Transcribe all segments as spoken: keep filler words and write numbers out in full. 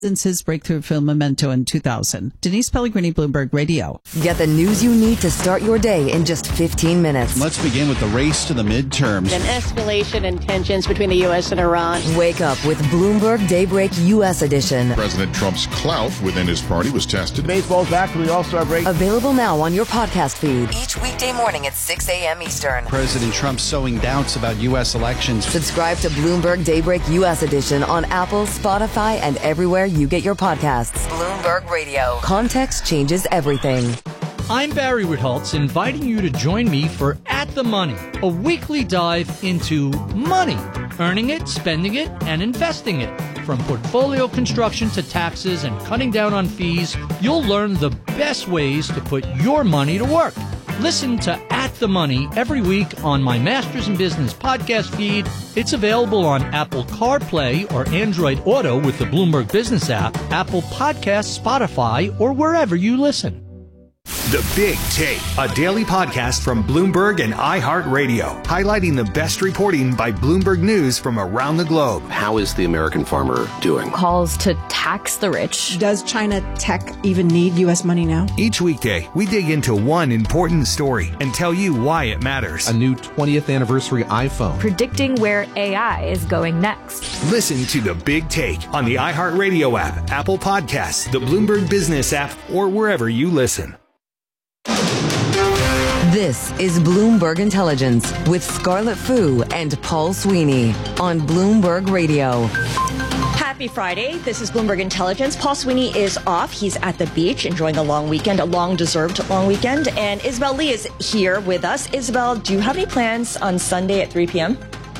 Since his breakthrough film Memento in two thousand. Denise Pellegrini, Bloomberg Radio. Get the news you need to start your day in just fifteen minutes. Let's begin with the race to the midterms. An escalation in tensions between the U S and Iran. Wake up with Bloomberg Daybreak U S Edition. President Trump's clout within his party was tested. Baseball's back for the All-Star break. Available now on your podcast feed. Each weekday morning at six a.m. Eastern. President Trump sowing doubts about U S elections. Subscribe to Bloomberg Daybreak U S Edition on Apple, Spotify, and everywhere you get your podcasts. Bloomberg Radio. Context changes everything. I'm Barry Ritholtz, inviting you to join me for At the Money, a weekly dive into money, earning it, spending it, and investing it. From portfolio construction to taxes and cutting down on fees, you'll learn the best ways to put your money to work. Listen to At the Money every week on my Masters in Business podcast feed. It's available on Apple CarPlay or Android Auto with the Bloomberg Business app, Apple Podcasts, Spotify, or wherever you listen. The Big Take, a daily podcast from Bloomberg and iHeartRadio, highlighting the best reporting by Bloomberg News from around the globe. How is the American farmer doing? Calls to tax the rich. Does China tech even need U S money now? Each weekday, we dig into one important story and tell you why it matters. A new twentieth anniversary iPhone. Predicting where A I is going next. Listen to The Big Take on the iHeartRadio app, Apple Podcasts, the Bloomberg Business app, or wherever you listen. This is Bloomberg Intelligence with Scarlett Fu and Paul Sweeney on Bloomberg Radio. Happy Friday. This is Bloomberg Intelligence. Paul Sweeney is off. He's at the beach enjoying a long weekend, a long-deserved long weekend. And Isabel Lee is here with us. Isabel, do you have any plans on Sunday at three p.m.?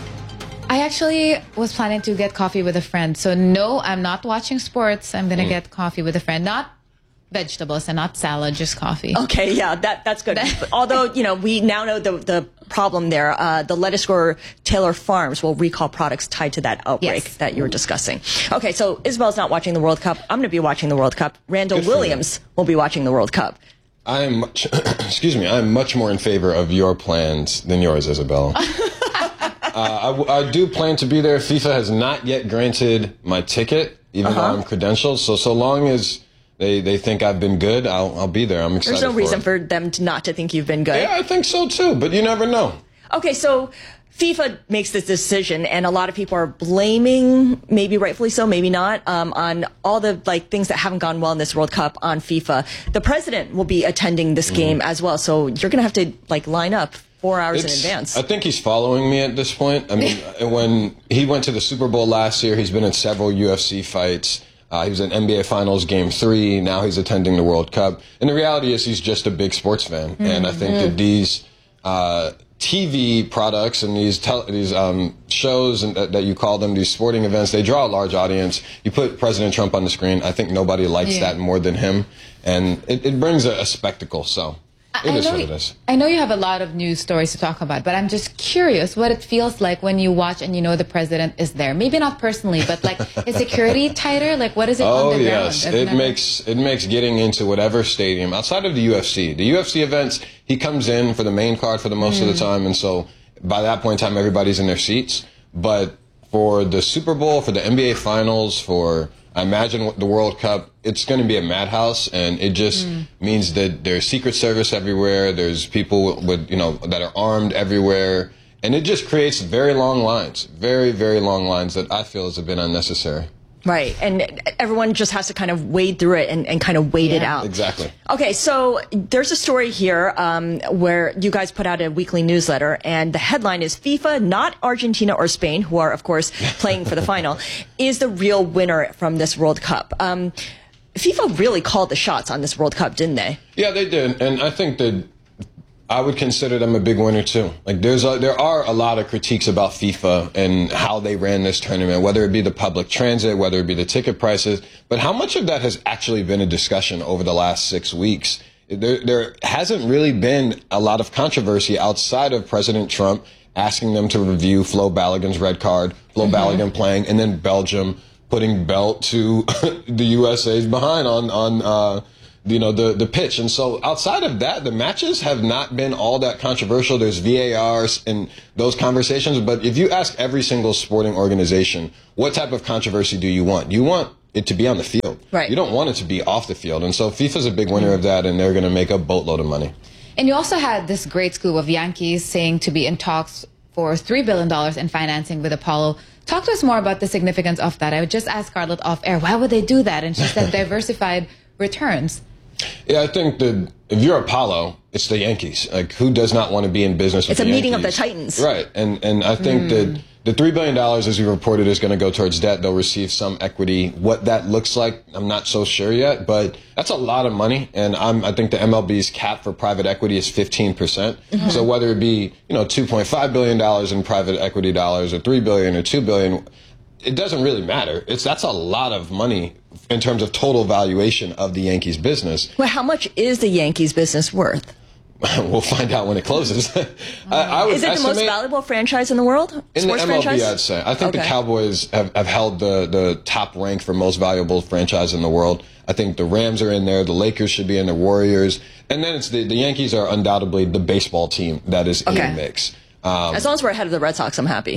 I actually was planning to get coffee with a friend. So no, I'm not watching sports. I'm going to mm. get coffee with a friend. Not vegetables and not salad, just coffee. Okay, yeah, that that's good. Although, you know, we now know the the problem there. Uh, the lettuce grower Taylor Farms will recall products tied to that outbreak yes. that you were discussing. Okay, so Isabel's not watching the World Cup. I'm going to be watching the World Cup. Randall Williams will be watching the World Cup. I am much, excuse me, I am much more in favor of your plans than yours, Isabel. uh, I, I do plan to be there. FIFA has not yet granted my ticket, even uh-huh. though I'm credentialed. So, so long as They they think I've been good, I'll I'll be there. I'm excited. There's no for reason it. for them to not to think you've been good. Yeah, I think so too, but you never know. Okay, so FIFA makes this decision, and a lot of people are blaming, maybe rightfully so, maybe not, um, on all the like things that haven't gone well in this World Cup on FIFA. The president will be attending this game mm. as well, so you're going to have to like line up four hours it's, in advance. I think he's following me at this point. I mean, when he went to the Super Bowl last year, he's been in several U F C fights. Uh, he was in N B A Finals Game three. Now he's attending the World Cup. And the reality is he's just a big sports fan. Mm-hmm. And I think that these uh, T V products and these tel- these um, shows and that, that you call them, these sporting events, they draw a large audience. You put President Trump on the screen. I think nobody likes yeah. that more than him. And it, it brings a, a spectacle. So it I is know, what it is. I know you have a lot of news stories to talk about, but I'm just curious what it feels like when you watch and you know the president is there. Maybe not personally, but like, is security tighter? Like, what is it oh, on the yes. ground? It never... makes it makes getting into whatever stadium outside of the U F C. The U F C events, he comes in for the main card for the most mm. of the time, and so by that point in time, everybody's in their seats. But for the Super Bowl, for the N B A Finals, for I imagine the World Cup, it's going to be a madhouse, and it just mm. means that there's Secret Service everywhere. There's people with, you know, that are armed everywhere, and it just creates very long lines, very, very long lines that I feel has been unnecessary. Right, and everyone just has to kind of wade through it and, and kind of wait yeah. it out. Exactly. Okay, so there's a story here um, where you guys put out a weekly newsletter, and the headline is FIFA, not Argentina or Spain, who are, of course, playing for the final, is the real winner from this World Cup. Um, FIFA really called the shots on this World Cup, didn't they? Yeah, they did, and I think that I would consider them a big winner too. Like there's a, there are a lot of critiques about FIFA and how they ran this tournament, whether it be the public transit, whether it be the ticket prices. But how much of that has actually been a discussion over the last six weeks? There, there hasn't really been a lot of controversy outside of President Trump asking them to review Flo Balogun's red card, Flo mm-hmm. Balogun playing, and then Belgium putting belt to the U S A's behind on on. Uh, you know, the, the pitch. And so outside of that, the matches have not been all that controversial. There's V A Rs and those conversations. But if you ask every single sporting organization, what type of controversy do you want? You want it to be on the field. Right. You don't want it to be off the field. And so FIFA's a big winner of that, and they're going to make a boatload of money. And you also had this great scoop of Yankees saying to be in talks for three billion dollars in financing with Apollo. Talk to us more about the significance of that. I would just ask Scarlett off air, why would they do that? And she said diversified returns. Yeah, I think that if you're Apollo, it's the Yankees. Like, who does not want to be in business with the Yankees? It's a meeting of the Titans. Right. And and I think mm. that the three billion dollars, as we reported, is going to go towards debt. They'll receive some equity. What that looks like, I'm not so sure yet, but that's a lot of money. And I'm, I think the M L B's cap for private equity is fifteen percent. Mm-hmm. So whether it be, you know, two point five billion dollars in private equity dollars or three billion dollars or two billion dollars, it doesn't really matter. It's That's a lot of money in terms of total valuation of the Yankees business. Well, how much is the Yankees business worth? We'll find out when it closes. I, I would Is it the estimate, most valuable franchise in the world? In Sports the M L B, franchise? I'd say. I think okay. the Cowboys have, have held the, the top rank for most valuable franchise in the world. I think the Rams are in there. The Lakers should be in the Warriors. And then it's the, the Yankees are undoubtedly the baseball team that is okay. in the mix. Um, as long as we're ahead of the Red Sox, I'm happy.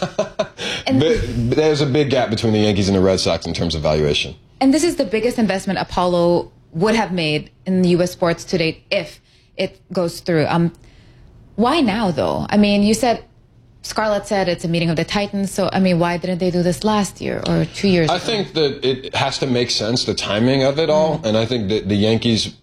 And but there's a big gap between the Yankees and the Red Sox in terms of valuation. And this is the biggest investment Apollo would have made in U S sports to date if it goes through. Um, why now, though? I mean, you said, Scarlett said it's a meeting of the Titans. So, I mean, why didn't they do this last year or two years I ago? think that it has to make sense, the timing of it all. Mm. And I think that the Yankees,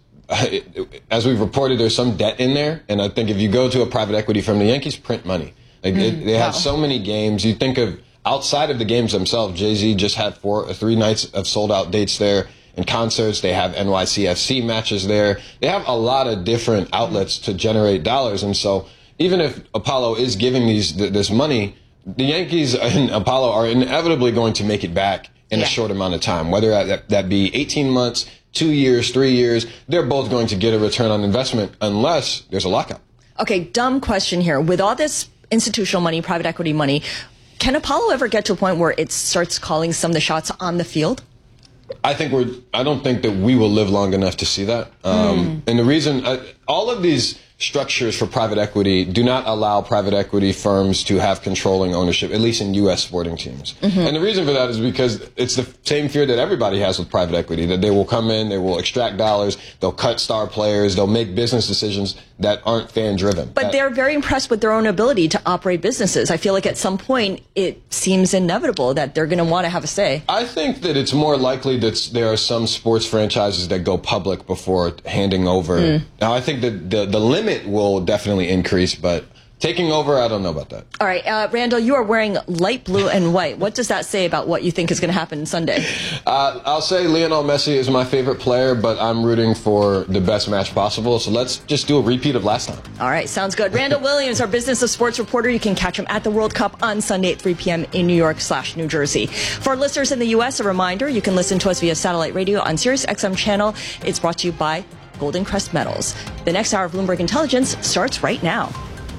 as we've reported, there's some debt in there. And I think if you go to a private equity firm, the Yankees print money. Like mm. it, they wow. have so many games. You think of outside of the games themselves, Jay-Z just had four, three nights of sold-out dates there. And concerts, they have N Y C F C matches there. They have a lot of different outlets to generate dollars. And so even if Apollo is giving these th- this money, the Yankees and Apollo are inevitably going to make it back in yeah. a short amount of time, whether that, that be eighteen months, two years, three years. They're both going to get a return on investment unless there's a lockout. Okay, dumb question here. With all this institutional money, private equity money, can Apollo ever get to a point where it starts calling some of the shots on the field? I think we're. I don't think that we will live long enough to see that. Um, mm. And the reason, uh, all of these structures for private equity do not allow private equity firms to have controlling ownership, at least in U S sporting teams. Mm-hmm. And the reason for that is because it's the same fear that everybody has with private equity, that they will come in, they will extract dollars, they'll cut star players, they'll make business decisions that aren't fan-driven. But that, they're very impressed with their own ability to operate businesses. I feel like at some point it seems inevitable that they're going to want to have a say. I think that it's more likely that there are some sports franchises that go public before handing over. Mm. Now, I think that the, the limit will definitely increase, but taking over, I don't know about that. All right, uh, Randall, you are wearing light blue and white. What does that say about what you think is going to happen Sunday? Uh, I'll say Lionel Messi is my favorite player, but I'm rooting for the best match possible. So let's just do a repeat of last time. All right, sounds good. Randall Williams, our Business of Sports reporter. You can catch him at the World Cup on Sunday at three p.m. in New York slash New Jersey. For our listeners in the U S, a reminder, you can listen to us via satellite radio on Sirius X M channel. It's brought to you by Golden Crest Metals. The next hour of Bloomberg Intelligence starts right now.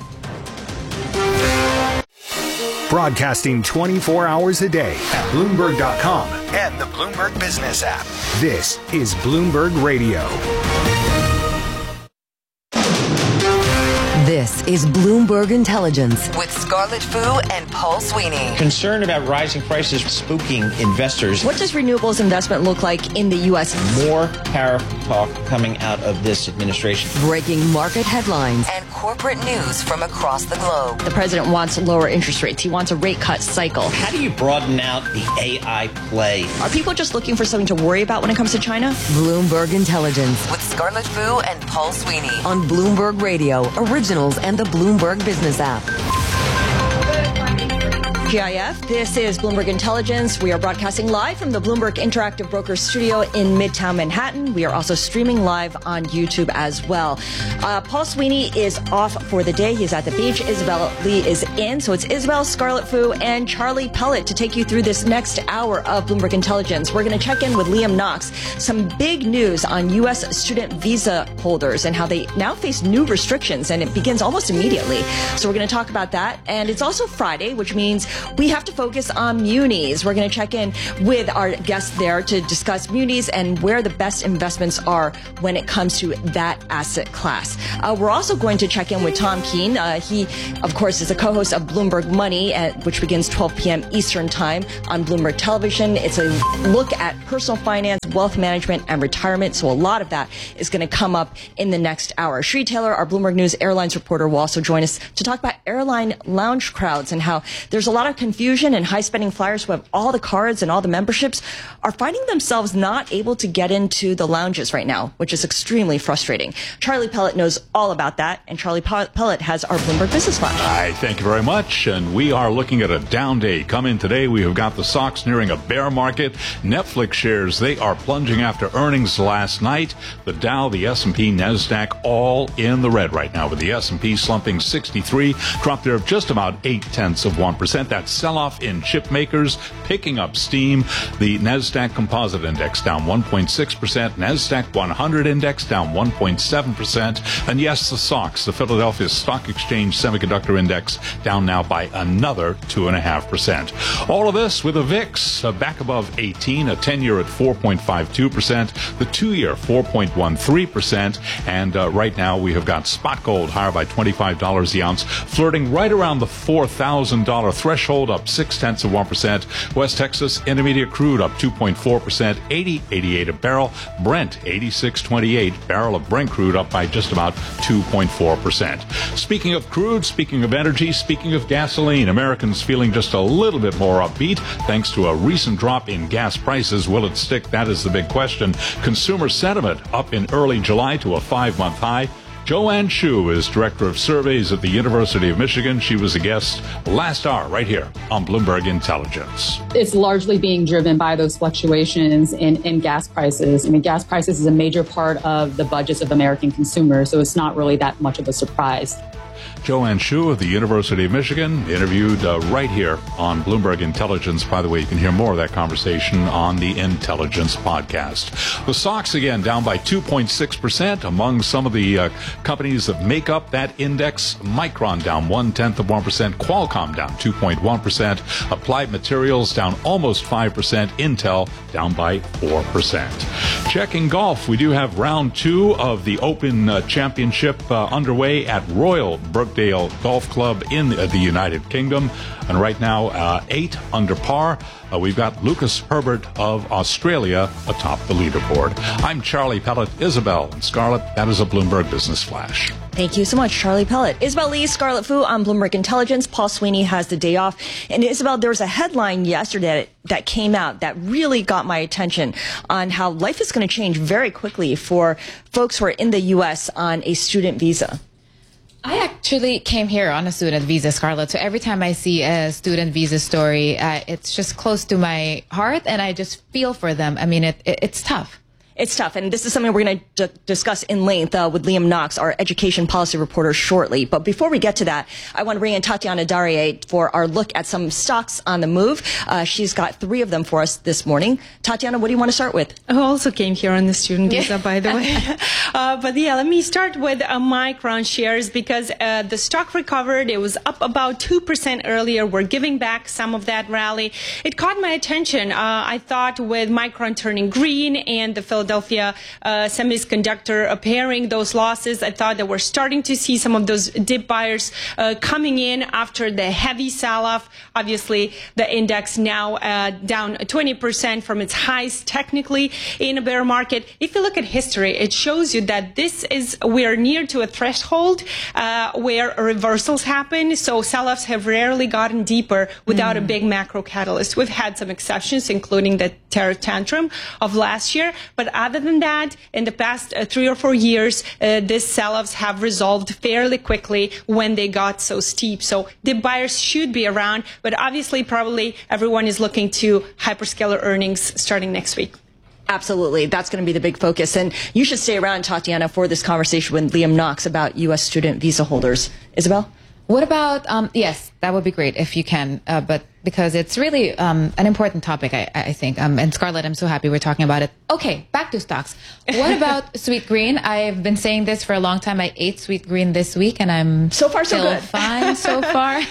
Broadcasting twenty-four hours a day at Bloomberg dot com and the Bloomberg Business app. This is Bloomberg Radio. This is Bloomberg Intelligence with Scarlett Fu and Paul Sweeney. Concern about rising prices spooking investors. What does renewables investment look like in the U S? More tariff talk coming out of this administration. Breaking market headlines and corporate news from across the globe. The president wants lower interest rates. He wants a rate cut cycle. How do you broaden out the A I play? Are people just looking for something to worry about when it comes to China? Bloomberg Intelligence with Scarlett Fu and Paul Sweeney on Bloomberg Radio, originals and the Bloomberg Business app. G I F, this is Bloomberg Intelligence. We are broadcasting live from the Bloomberg Interactive Brokers studio in Midtown Manhattan. We are also streaming live on YouTube as well. Uh, Paul Sweeney is off for the day. He's at the beach. Isabel Lee is in. So it's Isabel, Scarlett Fu, and Charlie Pellet to take you through this next hour of Bloomberg Intelligence. We're going to check in with Liam Knox. Some big news on U S student visa holders and how they now face new restrictions, and it begins almost immediately. So we're going to talk about that. And it's also Friday, which means we have to focus on munis. We're going to check in with our guest there to discuss munis and where the best investments are when it comes to that asset class. Uh, we're also going to check in with Tom Keene. Uh, he, of course, is a co-host of Bloomberg Money, at, which begins twelve p.m. Eastern Time on Bloomberg Television. It's a look at personal finance, wealth management, and retirement. So a lot of that is going to come up in the next hour. Sri Taylor, our Bloomberg News Airlines reporter, will also join us to talk about airline lounge crowds and how there's a lot of confusion, and high-spending flyers who have all the cards and all the memberships are finding themselves not able to get into the lounges right now, which is extremely frustrating. Charlie Pellet knows all about that, and Charlie Pellet has our Bloomberg Business Flash. Hi, thank you very much. And we are looking at a down day. Come in today, we have got the stocks nearing a bear market. Netflix shares, they are plunging after earnings last night. The Dow, the S and P, NASDAQ, all in the red right now, with the S and P slumping sixty-three, dropped there of just about eight tenths of one percent. That sell-off in chip makers picking up steam. The NASDAQ Composite Index down one point six percent. NASDAQ one hundred Index down one point seven percent. And yes, the S O X, the Philadelphia Stock Exchange Semiconductor Index, down now by another two point five percent. All of this with a V I X uh, back above eighteen, a ten-year at four point five two percent, the two-year four point one three percent, and uh, right now we have got spot gold higher by twenty-five dollars the ounce, flirting right around the four thousand dollars threshold, up six tenths of one percent. West Texas Intermediate crude up two point four percent, eighty eighty-eight a barrel. Brent eighty-six twenty-eight, barrel of Brent crude up by just about two point four percent. Speaking of crude, speaking of energy, speaking of gasoline, Americans feeling just a little bit more upbeat thanks to a recent drop in gas prices. Will it stick? That is the big question. Consumer sentiment up in early July to a five-month high. Joanne Shu is Director of Surveys at the University of Michigan. She was a guest last hour right here on Bloomberg Intelligence. It's largely being driven by those fluctuations in, in gas prices. I mean, gas prices is a major part of the budgets of American consumers, so it's not really that much of a surprise. Joanne Shu of the University of Michigan, interviewed uh, right here on Bloomberg Intelligence. By the way, you can hear more of that conversation on the Intelligence podcast. The S O X, again, down by two point six percent. Among some of the uh, companies that make up that index, Micron down one-tenth of one percent, Qualcomm down two point one percent, Applied Materials down almost five percent, Intel down by four percent. Checking golf, we do have round two of the Open uh, Championship uh, underway at Royal Brookdale Golf Club in the, uh, the United Kingdom. And right now, uh, eight under par. Uh, we've got Lucas Herbert of Australia atop the leaderboard. I'm Charlie Pellet. Isabel and Scarlett, that is a Bloomberg Business Flash. Thank you so much, Charlie Pellet. Isabel Lee, Scarlett Fu on Bloomberg Intelligence. Paul Sweeney has the day off. And Isabel, there was a headline yesterday that came out that really got my attention on how life is going to change very quickly for folks who are in the U S on a student visa. I actually came here on a student visa, Scarlett. So every time I see a student visa story, uh, it's just close to my heart, and I just feel for them. I mean, it, it it's tough. It's tough, and this is something we're going to d- discuss in length uh, with Liam Knox, our education policy reporter, shortly. But before we get to that, I want to bring in Tatiana Darie for our look at some stocks on the move. Uh, she's got three of them for us this morning. Tatiana, what do you want to start with? I also came here on the student visa, Yeah. by the way. uh, but yeah, let me start with uh, Micron shares because uh, the stock recovered. It was up about two percent earlier. We're giving back some of that rally. It caught my attention. Uh, I thought with Micron turning green and the Philadelphia Philadelphia uh, semiconductor uh, pairing those losses, I thought that we're starting to see some of those dip buyers uh, coming in after the heavy sell-off. Obviously, the index now uh, down twenty percent from its highs technically in a bear market. If you look at history, it shows you that this is, we're near to a threshold uh, where reversals happen. So sell-offs have rarely gotten deeper without mm. a big macro catalyst. We've had some exceptions, including the tariff tantrum of last year. But other than that, in the past uh, three or four years, uh, these sell-offs have resolved fairly quickly when they got so steep. So the buyers should be around, but obviously probably everyone is looking to hyperscaler earnings starting next week. Absolutely. That's going to be the big focus. And you should stay around, Tatiana, for this conversation with Liam Knox about U S student visa holders. Isabel? What about, um, yes, that would be great if you can, uh, but because it's really um, an important topic, I, I think. Um, and Scarlett, I'm so happy we're talking about it. Okay, back to stocks. What about Sweet Green? I've been saying this for a long time. I ate Sweet Green this week, and I'm so far so still good. fine so far.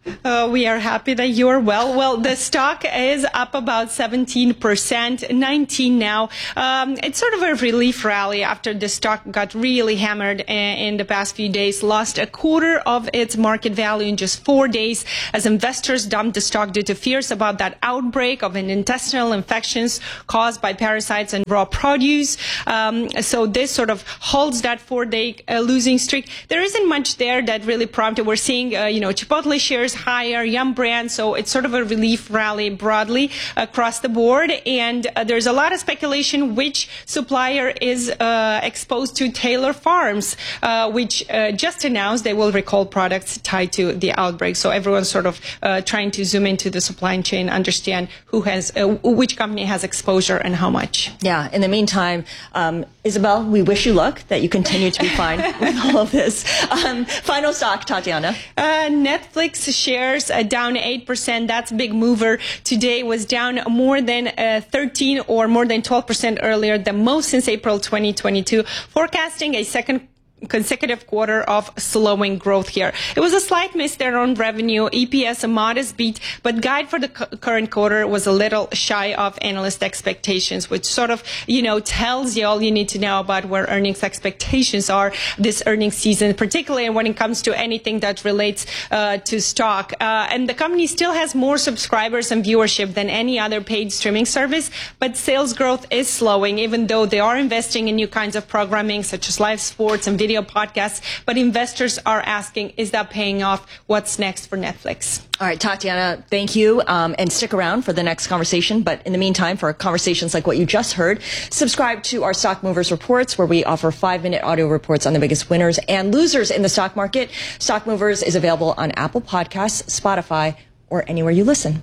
Uh, we are happy that you are well. Well, the stock is up about seventeen percent, nineteen now. Um, it's sort of a relief rally after the stock got really hammered in, in the past few days, lost a quarter of its market value in just four days as investors dumped the stock due to fears about that outbreak of an intestinal infections caused by parasites in raw produce. Um, so this sort of holds that four-day uh, losing streak. There isn't much there that really prompted. We're seeing, uh, you know, Chipotle shares higher, Yum brand, so it's sort of a relief rally broadly across the board. And uh, there's a lot of speculation which supplier is uh, exposed to Taylor Farms, uh, which uh, just announced they will recall products tied to the outbreak. So everyone's sort of uh, trying to zoom into the supply chain, understand who has, uh, which company has exposure and how much. Yeah. In the meantime, um, Isabel, we wish you luck that you continue to be fine with all of this. Um, final stock, Tatiana. Uh, Netflix shares uh, down eight percent. That's a big mover. Today was down more than uh, thirteen or more than twelve percent earlier, the most since April twenty twenty-two, forecasting a second consecutive quarter of slowing growth here. It was a slight miss there on revenue, E P S a modest beat, but guide for the cu- current quarter was a little shy of analyst expectations, which sort of, you know, tells you all you need to know about where earnings expectations are this earnings season, particularly when it comes to anything that relates uh, to stock. Uh, and the company still has more subscribers and viewership than any other paid streaming service, but sales growth is slowing, even though they are investing in new kinds of programming such as live sports and video podcasts, but investors are asking, is that paying off? What's next for Netflix? All right, Tatiana, thank you. Um, and stick around for the next conversation. But in the meantime, for conversations like what you just heard, subscribe to our Stock Movers Reports, where we offer five-minute audio reports on the biggest winners and losers in the stock market. Stock Movers is available on Apple Podcasts, Spotify, or anywhere you listen.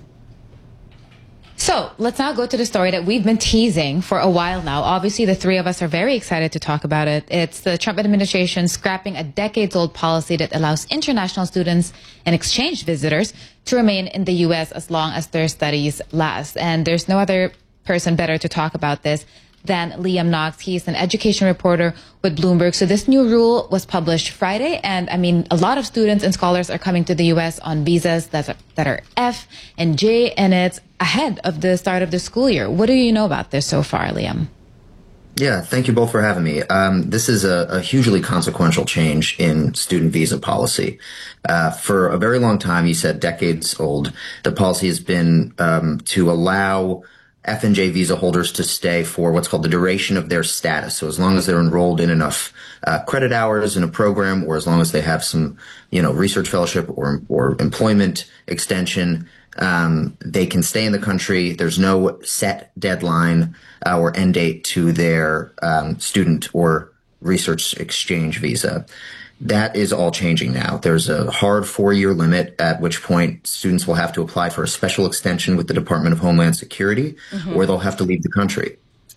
So let's now go to the story that we've been teasing for a while now. Obviously, the three of us are very excited to talk about it. It's the Trump administration scrapping a decades-old policy that allows international students and exchange visitors to remain in the U S as long as their studies last. And there's no other person better to talk about this than Liam Knox. He's an education reporter with Bloomberg. So this new rule was published Friday. And I mean, a lot of students and scholars are coming to the U S on visas that are, that are F and J, and it's ahead of the start of the school year. What do you know about this so far, Liam? Yeah, thank you both for having me. Um, this is a, a hugely consequential change in student visa policy. Uh, for a very long time, you said decades old, the policy has been um, to allow F and J visa holders to stay for what's called the duration of their status. So as long as they're enrolled in enough uh, credit hours in a program, or as long as they have some, you know, research fellowship or or employment extension, um, they can stay in the country. There's no set deadline uh, or end date to their um, student or research exchange visa. That is all changing now. There's a hard four-year limit, at which point students will have to apply for a special extension with the Department of Homeland Security, mm-hmm. or they'll have to leave the country.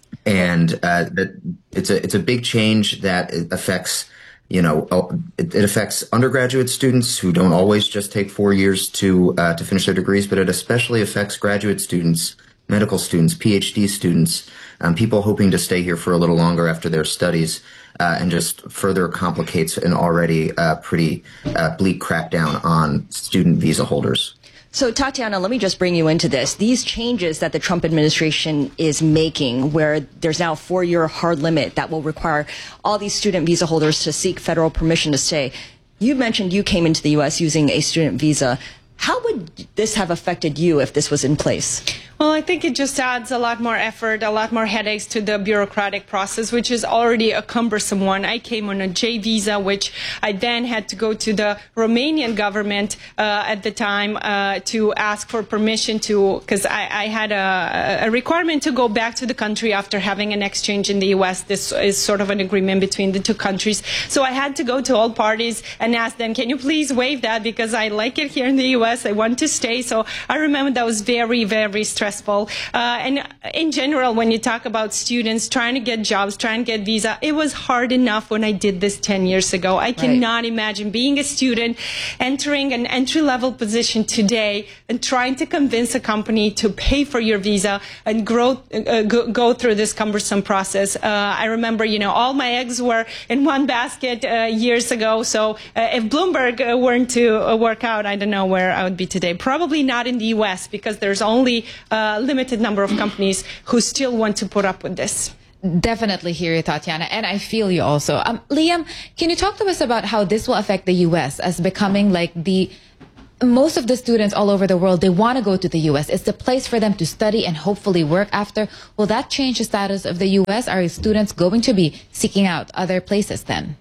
And uh, that it's a it's a big change that affects, you know, it, it affects undergraduate students who don't always just take four years to uh, to finish their degrees, but it especially affects graduate students, medical students, P H D students, um, people hoping to stay here for a little longer after their studies. Uh, and just further complicates an already uh, pretty uh, bleak crackdown on student visa holders. So, Tatiana, let me just bring you into this. These changes that the Trump administration is making, where there's now a four-year hard limit that will require all these student visa holders to seek federal permission to stay. You mentioned you came into the U S using a student visa. How would this have affected you if this was in place? Well, I think it just adds a lot more effort, a lot more headaches to the bureaucratic process, which is already a cumbersome one. I came on a J visa, which I then had to go to the Romanian government uh, at the time uh, to ask for permission to, because I, I had a, a requirement to go back to the country after having an exchange in the U S. This is sort of an agreement between the two countries. So I had to go to all parties and ask them, can you please waive that, because I like it here in the U S. I want to stay. So I remember that was very, very stressful. stressful. Uh, and in general, when you talk about students trying to get jobs, trying to get visa, it was hard enough when I did this ten years ago. I cannot right. imagine being a student, entering an entry-level position today and trying to convince a company to pay for your visa and grow, uh, go, go through this cumbersome process. Uh, I remember, you know, all my eggs were in one basket uh, years ago. So uh, if Bloomberg uh, weren't to uh, work out, I don't know where I would be today. Probably not in the U S because there's only a limited number of companies who still want to put up with this. Definitely hear you, Tatiana, and I feel you also. Um, Liam, can you talk to us about how this will affect the U S as becoming like the most of the students all over the world, they want to go to the U S. It's the place for them to study and hopefully work after. Will that change the status of the U S? Are students going to be seeking out other places then?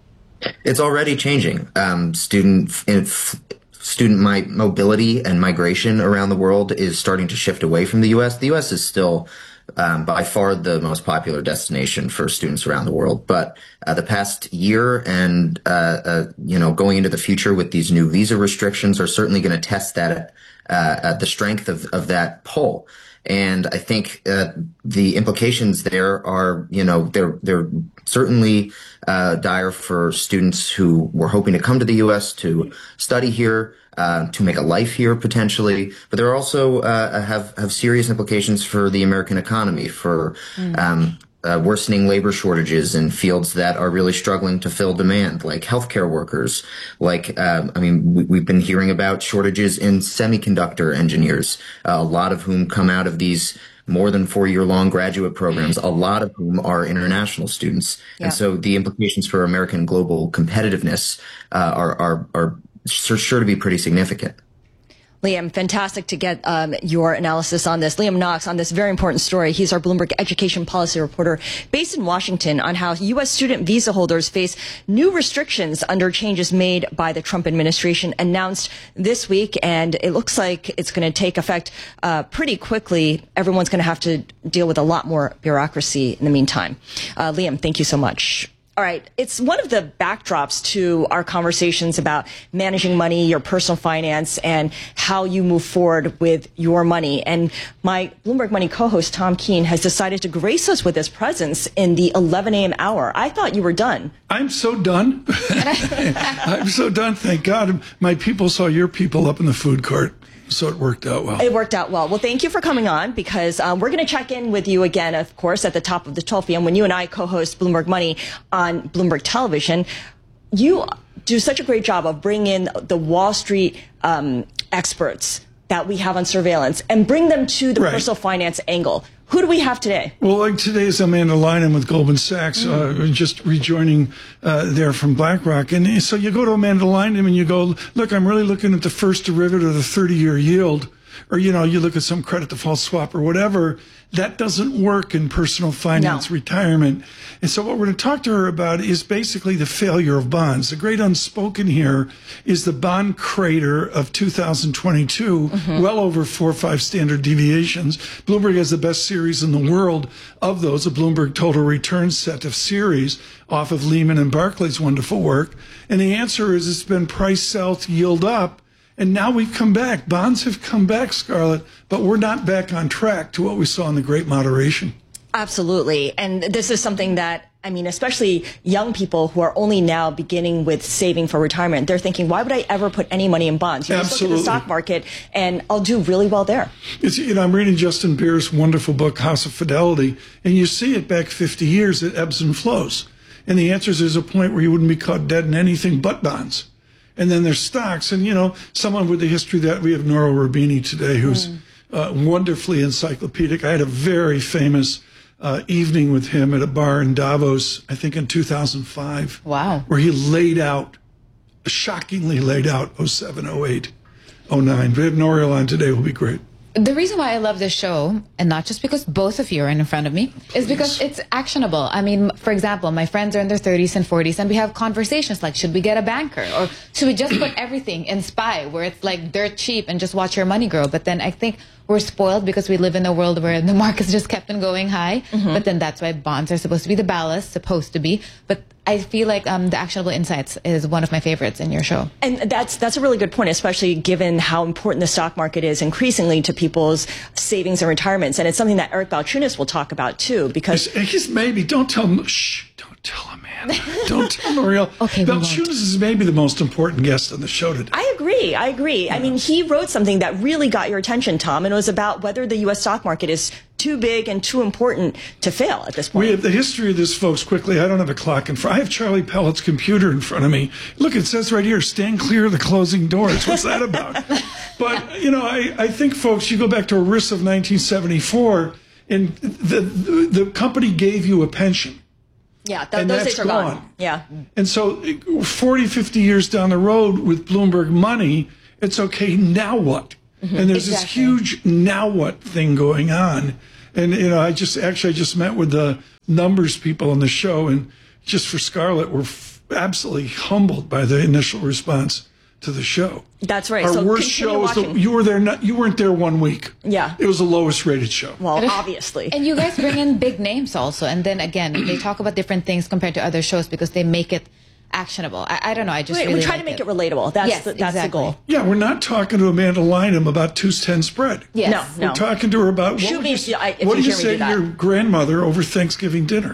It's already changing. Um, student if, student my, mobility and migration around the world is starting to shift away from the U S. The U S is still um, by far the most popular destination for students around the world. But uh, the past year and, uh, uh, you know, going into the future with these new visa restrictions are certainly going to test that, uh, uh, the strength of, of that pull. And I think uh, the implications there are, you know, they're they're certainly uh, dire for students who were hoping to come to the U S to study here, uh, to make a life here potentially. But they're also uh, have have serious implications for the American economy, for mm. um, uh, worsening labor shortages in fields that are really struggling to fill demand, like healthcare workers. Like, um, I mean, we, we've been hearing about shortages in semiconductor engineers, uh, a lot of whom come out of these more than four-year-long graduate programs, a lot of whom are international students. Yeah. And so the implications for American global competitiveness uh, are, are, are sure to be pretty significant. Liam, fantastic to get um, your analysis on this. Liam Knox on this very important story. He's our Bloomberg education policy reporter based in Washington on how U S student visa holders face new restrictions under changes made by the Trump administration announced this week. And it looks like it's going to take effect uh, pretty quickly. Everyone's going to have to deal with a lot more bureaucracy in the meantime. Uh, Liam, thank you so much. All right. It's one of the backdrops to our conversations about managing money, your personal finance, and how you move forward with your money. And my Bloomberg Money co-host, Tom Keene, has decided to grace us with his presence in the eleven a m hour. I thought you were done. I'm so done. I'm so done. Thank God. My people saw your people up in the food court. So it worked out well. It worked out well. Well, thank you for coming on because um, we're going to check in with you again, of course, at the top of the twelve p m when you and I co-host Bloomberg Money on Bloomberg Television. You do such a great job of bringing in the Wall Street um, experts that we have on surveillance and bring them to the right. personal finance angle. Who do we have today? Well, like today is Amanda Lynham with Goldman Sachs, mm. uh, just rejoining uh, there from BlackRock. And so you go to Amanda Lynham and you go, look, I'm really looking at the first derivative of the thirty-year yield. Or, you know, you look at some credit default swap or whatever. That doesn't work in personal finance, no. retirement. And so what we're going to talk to her about is basically the failure of bonds. The great unspoken here is the bond crater of two thousand twenty-two, mm-hmm. well over four or five standard deviations. Bloomberg has the best series in the world of those, a Bloomberg Total Return set of series off of Lehman and Barclays' wonderful work. And the answer is it's been price south, yield up. And now we've come back. Bonds have come back, Scarlett, but we're not back on track to what we saw in the Great Moderation. Absolutely. And this is something that, I mean, especially young people who are only now beginning with saving for retirement, they're thinking, why would I ever put any money in bonds? You know, just look at the stock market and I'll do really well there. It's, you know, I'm reading Justin Beer's wonderful book, House of Fidelity, and you see it back fifty years, it ebbs and flows. And the answer is there's a point where you wouldn't be caught dead in anything but bonds. And then there's stocks. And, you know, someone with the history that we have, Nora Rubini today, who's mm. uh, wonderfully encyclopedic. I had a very famous uh, evening with him at a bar in Davos, I think in two thousand five. Wow. Where he laid out, shockingly laid out oh seven, oh eight, oh nine. We have Nora on today. Will be great. The reason why I love this show, and not just because both of you are in front of me, is because it's actionable. I mean, for example, my friends are in their thirties and forties, and we have conversations like, should we get a banker? Or should we just put everything in S P Y, where it's like dirt cheap and just watch your money grow? But then I think we're spoiled because we live in a world where the markets just kept on going high. Mm-hmm. But then that's why bonds are supposed to be the ballast, supposed to be. But I feel like um, the Actionable Insights is one of my favorites in your show. And that's that's a really good point, especially given how important the stock market is increasingly to people's savings and retirements. And it's something that Eric Balchunas will talk about too, because I guess maybe don't tell him. Shh, don't tell him, man. Don't tell him, Ariel. Okay, Balchunas is maybe the most important guest on the show today. I agree. I agree. Yeah. I mean, he wrote something that really got your attention, Tom, and it was about whether the U S stock market is too big and too important to fail at this point. We have the history of this, folks, quickly. I don't have a clock in front. I have Charlie Pellet's computer in front of me. Look, it says right here, stand clear of the closing doors. What's that about? But, you know, I, I think, folks, you go back to ERISA of nineteen seventy-four, and the, the, the company gave you a pension. Yeah, th- and those that's days are gone. gone. Yeah. And so forty, fifty years down the road with Bloomberg Money, it's okay, now what? Mm-hmm. And there's exactly. this huge now what thing going on. And, you know, I just actually I just met with the numbers people on the show, and just for Scarlett, we're f- absolutely humbled by the initial response to the show. That's right. Our so worst show was the, you were there. Not, you weren't there one week. Yeah, it was the lowest rated show. Well, obviously. And you guys bring in big names also, and then again, they talk about different things compared to other shows because they make it actionable. I, I don't know. I just right, really we try like to make it. it relatable. That's yes, the, that's exactly. the goal. Yeah, we're not talking to Amanda Lynham about two ten spread. Yes. No, no. We're talking to her about what Shoot would me you, if you, I, if what you do you hear me say do to that. your grandmother over Thanksgiving dinner?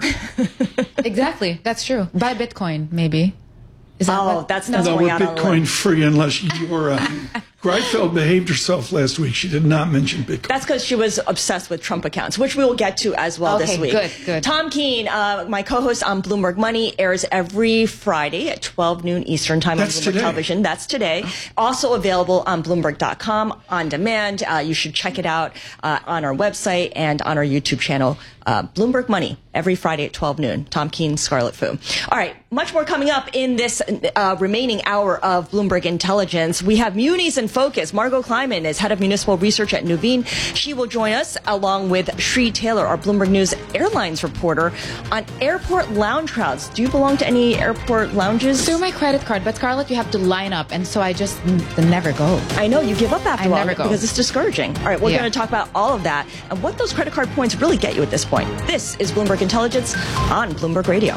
Exactly. That's true. Buy Bitcoin, maybe. Is that oh, what? that's no. that's no, going we're out on a Bitcoin limb. free unless you're. Uh, Greifeld behaved herself last week. She did not mention Bitcoin. That's because she was obsessed with Trump accounts, which we will get to as well okay, this week. Good, good. Tom Keene, uh, my co-host on Bloomberg Money, airs every Friday at twelve noon Eastern time That's on Bloomberg today. Television. That's today. Also available on Bloomberg dot com on demand. Uh, you should check it out uh, on our website and on our YouTube channel. Uh, Bloomberg Money every Friday at twelve noon. Tom Keene, Scarlett Fu. All right, much more coming up in this uh, remaining hour of Bloomberg Intelligence. We have Munis in Focus. Margot Kleiman is head of municipal research at Nuveen. She will join us along with Shree Taylor, our Bloomberg News Airlines reporter, on airport lounge crowds. Do you belong to any airport lounges? Through my credit card, but Scarlett, you have to line up, and so I just n- never go. I know, you give up after I a while never go. because it's discouraging. All right, we're Yeah. going to talk about all of that and what those credit card points really get you at this point. This is Bloomberg Intelligence on Bloomberg Radio.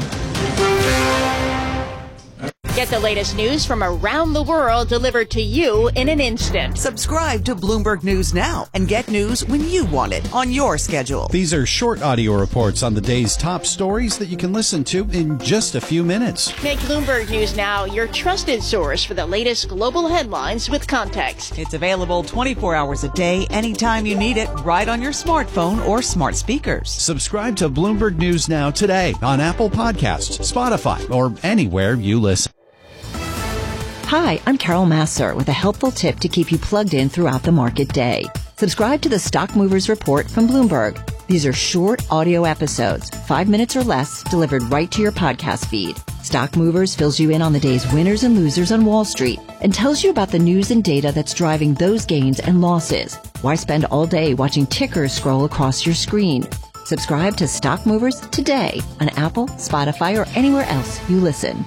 Get the latest news from around the world delivered to you in an instant. Subscribe to Bloomberg News now and get news when you want it on your schedule. These are short audio reports on the day's top stories that you can listen to in just a few minutes. Make Bloomberg News Now your trusted source for the latest global headlines with context. It's available twenty-four hours a day, anytime you need it, right on your smartphone or smart speakers. Subscribe to Bloomberg News Now today on Apple Podcasts, Spotify, or anywhere you listen. Hi, I'm Carol Massar with a helpful tip to keep you plugged in throughout the market day. Subscribe to the Stock Movers Report from Bloomberg. These are short audio episodes, five minutes or less, delivered right to your podcast feed. Stock Movers fills you in on the day's winners and losers on Wall Street and tells you about the news and data that's driving those gains and losses. Why spend all day watching tickers scroll across your screen? Subscribe to Stock Movers today on Apple, Spotify, or anywhere else you listen.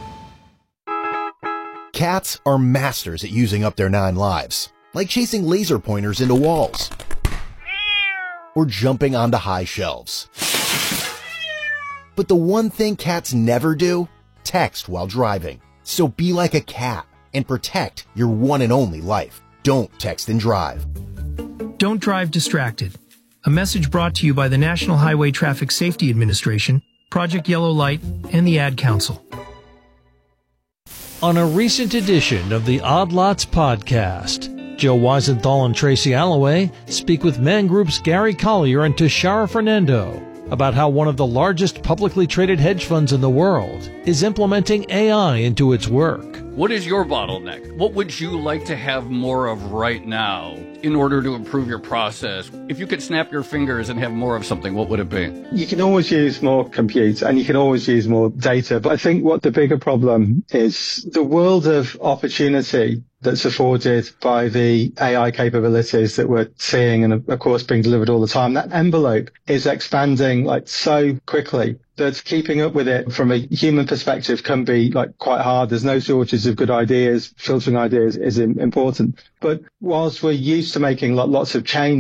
Cats are masters at using up their nine lives, like chasing laser pointers into walls or jumping onto high shelves. But the one thing cats never do, text while driving. So be like a cat and protect your one and only life. Don't text and drive. Don't drive distracted. A message brought to you by the National Highway Traffic Safety Administration, Project Yellow Light, and the Ad Council. On a recent edition of the Odd Lots podcast, Joe Weisenthal and Tracy Alloway speak with Man Group's Gary Collier and Tashara Fernando about how one of the largest publicly traded hedge funds in the world is implementing A I into its work. What is your bottleneck? What would you like to have more of right now in order to improve your process? If you could snap your fingers and have more of something, what would it be? You can always use more compute and you can always use more data. But I think what the bigger problem is the world of opportunity that's afforded by the A I capabilities that we're seeing and of course being delivered all the time. That envelope is expanding like so quickly that keeping up with it from a human perspective can be like quite hard. There's no shortage of good ideas. Filtering ideas is important. But whilst we're used to making lots of change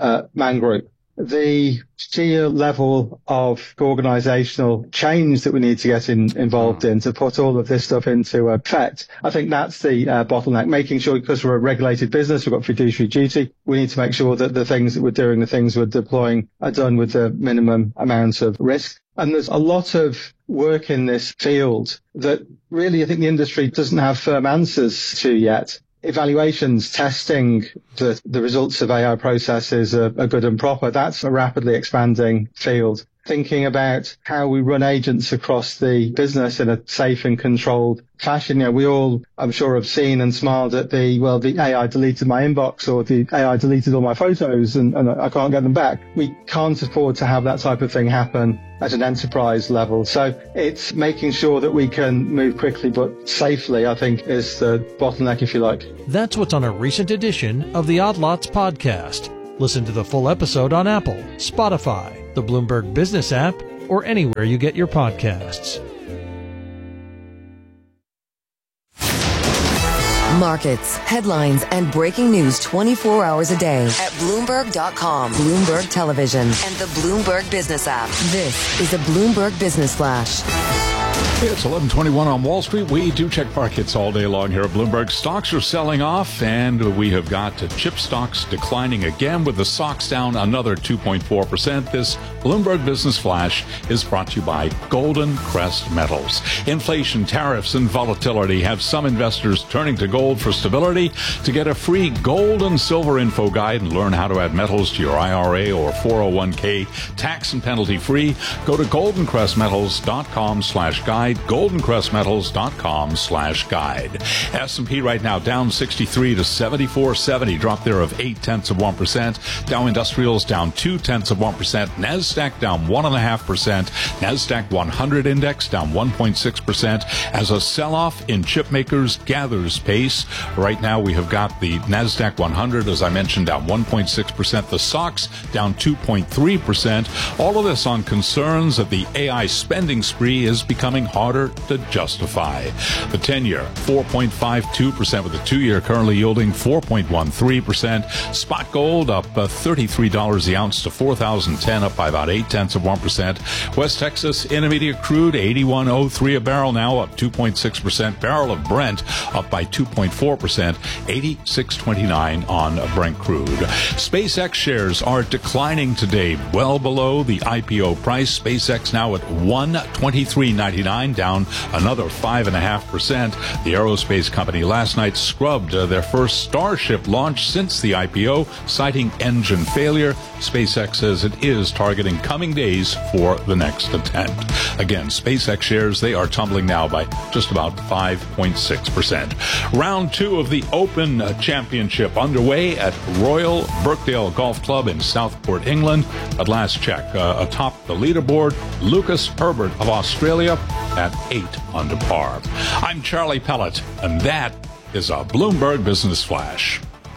at Man Group. The sheer level of organizational change that we need to get in, involved in to put all of this stuff into effect, I think that's the uh, bottleneck, making sure, because we're a regulated business, we've got fiduciary duty, we need to make sure that the things that we're doing, the things we're deploying are done with the minimum amount of risk. And there's a lot of work in this field that really I think the industry doesn't have firm answers to yet. Evaluations, testing the, the results of A I processes are, are good and proper. That's a rapidly expanding field. Thinking about how we run agents across the business in a safe and controlled fashion. You know, we all, I'm sure, have seen and smiled at the, well, the A I deleted my inbox or the A I deleted all my photos and, and I can't get them back. We can't afford to have that type of thing happen at an enterprise level. So it's making sure that we can move quickly but safely, I think, is the bottleneck, if you like. That's what's on a recent edition of the Odd Lots podcast. Listen to the full episode on Apple, Spotify, the Bloomberg Business app, or anywhere you get your podcasts. Markets, headlines, and breaking news twenty-four hours a day at Bloomberg dot com, Bloomberg Television, and the Bloomberg Business app. This is a Bloomberg Business Flash. It's eleven twenty-one on Wall Street. We do check markets all day long here at Bloomberg. Stocks are selling off, and we have got chip stocks declining again, with the S O X down another two point four percent. This Bloomberg Business Flash is brought to you by Golden Crest Metals. Inflation, tariffs, and volatility have some investors turning to gold for stability. To get a free gold and silver info guide and learn how to add metals to your I R A or four oh one k tax and penalty free, go to golden crest metals dot com slash guide. golden crest metals dot com slash guide. S and P right now down sixty-three to seventy-four seventy, drop there of eight tenths of one percent. Dow Industrials down two tenths of one percent. Nasdaq down one and a half percent. Nasdaq one hundred index down one point six percent as a sell-off in chip makers gathers pace. Right now we have got the Nasdaq one hundred, as I mentioned, down one point six percent. The S O X down two point three percent. All of this on concerns that the A I spending spree is becoming harder to justify. The ten-year, four point five two percent, with the two-year currently yielding four point one three percent. Spot gold up uh, thirty-three dollars the ounce to four thousand ten, up by about eight tenths of one percent. West Texas Intermediate crude, eighty-one oh three a barrel, now up two point six percent. Barrel of Brent up by two point four percent, eighty-six twenty-nine on Brent crude. SpaceX shares are declining today, well below the I P O price. SpaceX now at one twenty-three ninety-nine, down another five and a half percent. The aerospace company last night scrubbed uh, their first Starship launch since the I P O, citing engine failure. SpaceX says it is targeting coming days for the next attempt. Again, SpaceX shares, they are tumbling now by just about five point six percent. Round two of the Open Championship underway at Royal Birkdale Golf Club in Southport, England. At last check, uh, atop the leaderboard, Lucas Herbert of Australia at eight under par. I'm Charlie Pellet, and that is a Bloomberg Business Flash.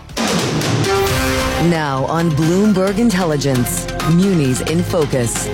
Now on Bloomberg Intelligence, Munis in Focus.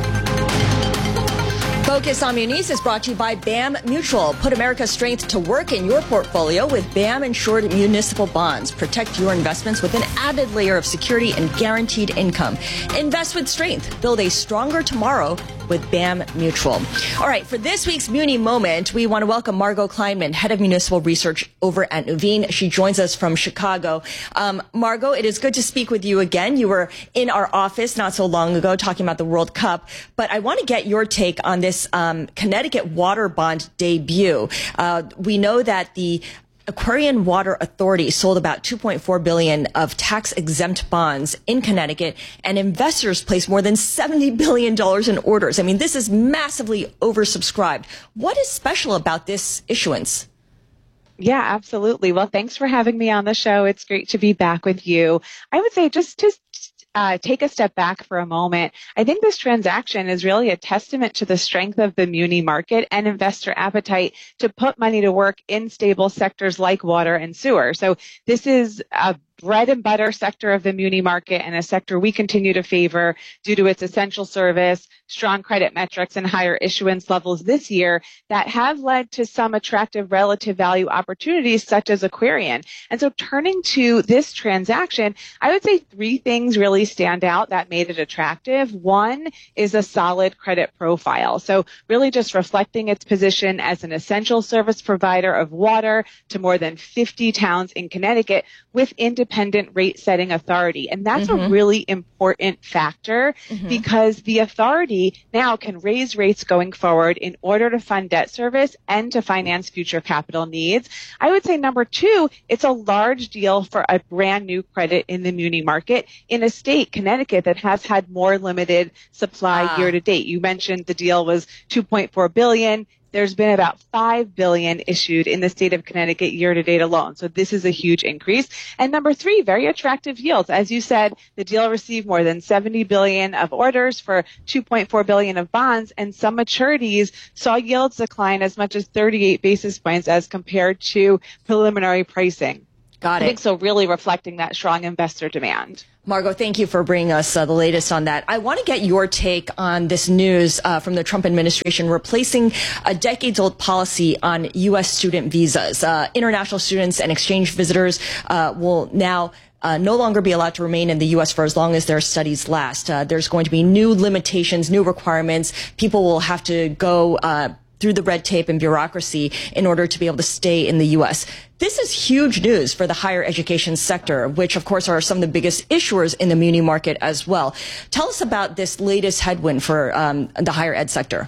Focus on Munis is brought to you by B A M Mutual. Put America's strength to work in your portfolio with B A M insured municipal bonds. Protect your investments with an added layer of security and guaranteed income. Invest with strength. Build a stronger tomorrow with B A M Mutual. All right, for this week's Muni Moment, we want to welcome Margot Kleinman, Head of Municipal Research over at Nuveen. She joins us from Chicago. Um, Margot, it is good to speak with you again. You were in our office not so long ago talking about the World Cup, but I want to get your take on this um, Connecticut water bond debut. Uh, we know that the Aquarian Water Authority sold about two point four billion dollars of tax-exempt bonds in Connecticut, and investors placed more than seventy billion dollars in orders. I mean, this is massively oversubscribed. What is special about this issuance? Yeah, absolutely. Well, thanks for having me on the show. It's great to be back with you. I would say just to Uh, take a step back for a moment. I think this transaction is really a testament to the strength of the muni market and investor appetite to put money to work in stable sectors like water and sewer. So this is a bread and butter sector of the muni market and a sector we continue to favor due to its essential service, strong credit metrics, and higher issuance levels this year that have led to some attractive relative value opportunities such as Aquarian. And so turning to this transaction, I would say three things really stand out that made it attractive. One is a solid credit profile. So really just reflecting its position as an essential service provider of water to more than fifty towns in Connecticut with independent rate setting authority. And that's mm-hmm. a really important factor mm-hmm. because the authority now can raise rates going forward in order to fund debt service and to finance future capital needs. I would say number two, it's a large deal for a brand new credit in the muni market in a state, Connecticut, that has had more limited supply ah. year to date. You mentioned the deal was two point four billion dollars. There's been about five billion dollars issued in the state of Connecticut year to date alone. So this is a huge increase. And number three, very attractive yields. As you said, the deal received more than seventy billion dollars of orders for two point four billion dollars of bonds, and some maturities saw yields decline as much as thirty-eight basis points as compared to preliminary pricing. Got it. I think so, really reflecting that strong investor demand. Margot, thank you for bringing us uh, the latest on that. I want to get your take on this news uh, from the Trump administration replacing a decades-old policy on U S student visas. Uh, international students and exchange visitors uh, will now Uh, no longer be allowed to remain in the U S for as long as their studies last. Uh, there's going to be new limitations, new requirements. People will have to go uh, through the red tape and bureaucracy in order to be able to stay in the U S. This is huge news for the higher education sector, which, of course, are some of the biggest issuers in the muni market as well. Tell us about this latest headwind for um, the higher ed sector.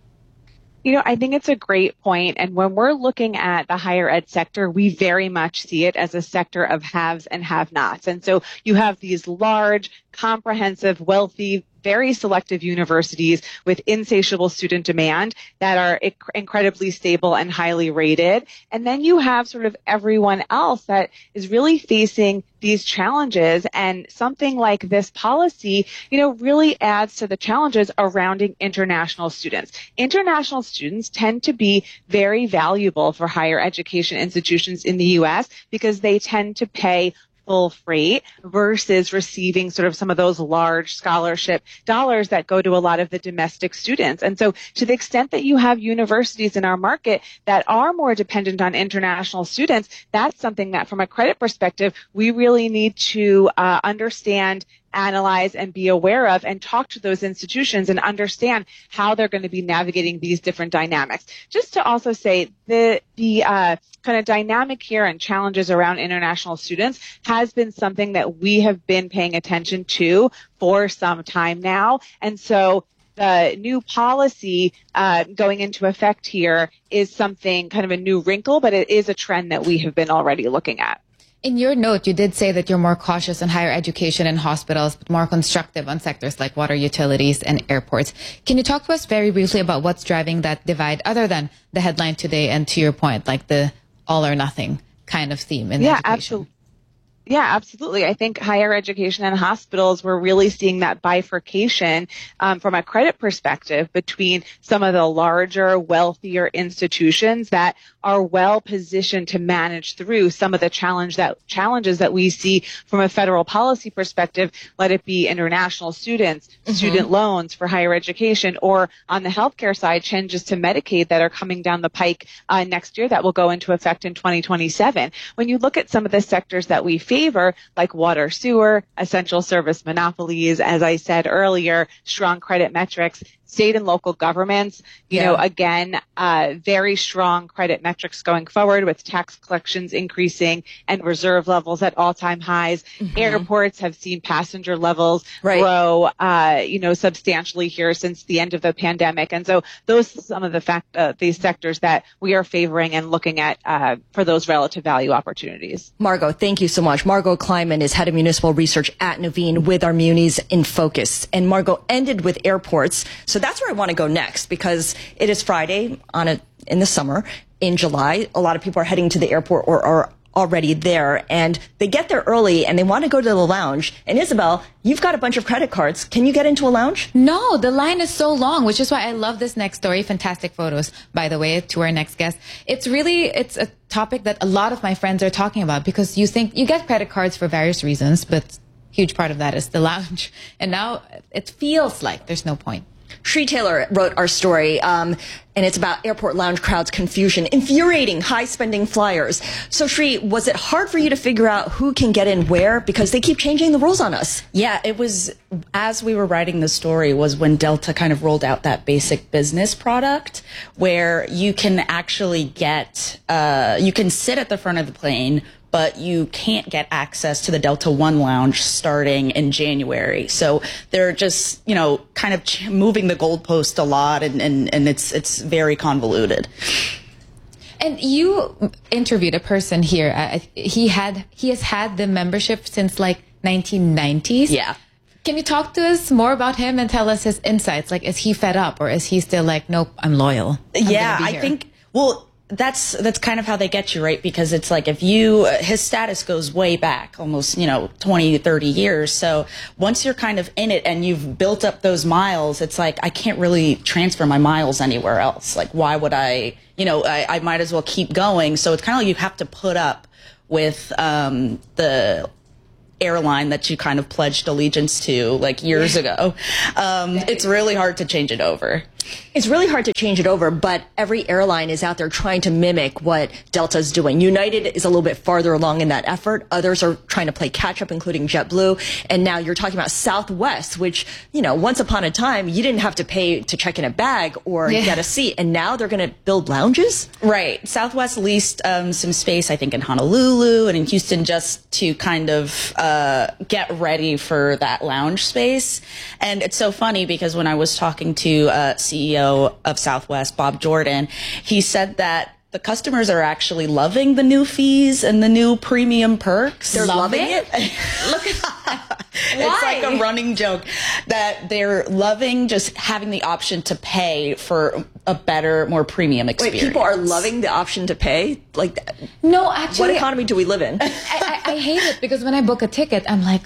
You know, I think it's a great point. And when we're looking at the higher ed sector, we very much see it as a sector of haves and have-nots. And so you have these large, comprehensive, wealthy, very selective universities with insatiable student demand that are inc- incredibly stable and highly rated. And then you have sort of everyone else that is really facing these challenges. And something like this policy, you know, really adds to the challenges surrounding international students. International students tend to be very valuable for higher education institutions in the U S because they tend to pay full freight versus receiving sort of some of those large scholarship dollars that go to a lot of the domestic students. And so to the extent that you have universities in our market that are more dependent on international students, that's something that from a credit perspective, we really need to uh, understand, analyze, and be aware of, and talk to those institutions and understand how they're going to be navigating these different dynamics. Just to also say the the uh, kind of dynamic here and challenges around international students has been something that we have been paying attention to for some time now. And so the new policy uh, going into effect here is something kind of a new wrinkle, but it is a trend that we have been already looking at. In your note, you did say that you're more cautious on higher education and hospitals, but more constructive on sectors like water utilities and airports. Can you talk to us very briefly about what's driving that divide, other than the headline today and, to your point, like the all or nothing kind of theme in yeah, education? Absolutely. Yeah, absolutely. I think higher education and hospitals, we're really seeing that bifurcation um, from a credit perspective between some of the larger, wealthier institutions that are well positioned to manage through some of the challenge that challenges that we see from a federal policy perspective, let it be international students, mm-hmm. student loans for higher education, or on the healthcare side, changes to Medicaid that are coming down the pike uh, next year that will go into effect in twenty twenty-seven. When you look at some of the sectors that we favor, like water, sewer, essential service monopolies, as I said earlier, strong credit metrics, state and local governments, you yeah. know, again, uh, very strong credit metrics going forward with tax collections increasing and reserve levels at all-time highs. Mm-hmm. Airports have seen passenger levels right. grow, uh, you know, substantially here since the end of the pandemic. And so those are some of the fact, uh, these sectors that we are favoring and looking at, uh, for those relative value opportunities. Margot, thank you so much. Margot Kleiman is head of municipal research at Nuveen with our Munis in Focus. And Margot ended with airports. So that's where I want to go next, because it is Friday on a, in the summer in July. A lot of people are heading to the airport or are already there, and they get there early and they want to go to the lounge. And Isabel, you've got a bunch of credit cards. Can you get into a lounge? No, the line is so long, which is why I love this next story. Fantastic photos, by the way, to our next guest. It's really, it's a topic that a lot of my friends are talking about, because you think you get credit cards for various reasons, but huge part of that is the lounge. And now it feels like there's no point. Shree Taylor wrote our story, um, and it's about airport lounge crowds, confusion, infuriating, high-spending flyers. So, Shree, was it hard for you to figure out who can get in where? Because they keep changing the rules on us. Yeah, it was, as we were writing the story, was when Delta kind of rolled out that basic business product where you can actually get, uh, you can sit at the front of the plane, but you can't get access to the Delta One lounge starting in January. So they're just, you know, kind of ch- moving the goalpost a lot, and, and, and it's it's very convoluted. And you interviewed a person here. Uh, he had he has had the membership since like nineteen nineties. Yeah. Can you talk to us more about him and tell us his insights? Like, is he fed up, or is he still like, nope, I'm loyal? I'm yeah, gonna be I here. think, well, that's that's kind of how they get you, right? Because it's like, if you, his status goes way back, almost, you know, twenty, thirty years. So once you're kind of in it and you've built up those miles, it's like, I can't really transfer my miles anywhere else. Like, why would I, you know, I, I might as well keep going. So it's kind of like you have to put up with um, the airline that you kind of pledged allegiance to like years ago. Um, it's really hard to change it over. It's really hard to change it over, but every airline is out there trying to mimic what Delta's doing. United is a little bit farther along in that effort. Others are trying to play catch up, including JetBlue. And now you're talking about Southwest, which, you know, once upon a time, you didn't have to pay to check in a bag or Yeah. get a seat. And now they're going to build lounges? Right. Southwest leased um, some space, I think, in Honolulu and in Houston, just to kind of uh, get ready for that lounge space. And it's so funny because when I was talking to uh, C E O of Southwest, Bob Jordan, he said that the customers are actually loving the new fees and the new premium perks. They're loving it? Look at that. It's like a running joke that they're loving just having the option to pay for a better, more premium experience. Wait, people are loving the option to pay? Like, No, actually, what economy do we live in? I, I, I hate it because when I book a ticket, I'm like,